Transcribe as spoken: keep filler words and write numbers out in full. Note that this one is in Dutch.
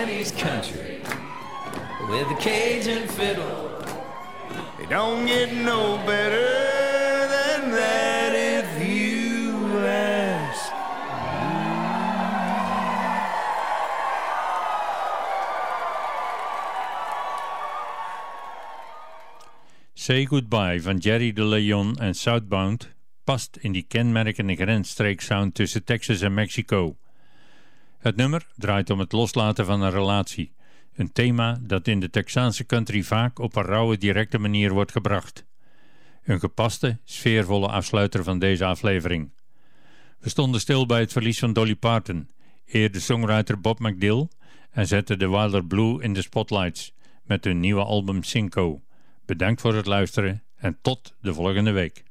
Daddy's country with a Cajun fiddle. It don't get no better than that if you ask. Say Goodbye van Jerry de Leon en Southbound past in die kenmerkende grensstreeksound tussen Texas en Mexico. Het nummer draait om het loslaten van een relatie, een thema dat in de Texaanse country vaak op een rauwe, directe manier wordt gebracht. Een gepaste, sfeervolle afsluiter van deze aflevering. We stonden stil bij het verlies van Dolly Parton, eer de songwriter Bob McDill en zetten de Wilder Blue in de spotlights met hun nieuwe album Cinco. Bedankt voor het luisteren en tot de volgende week.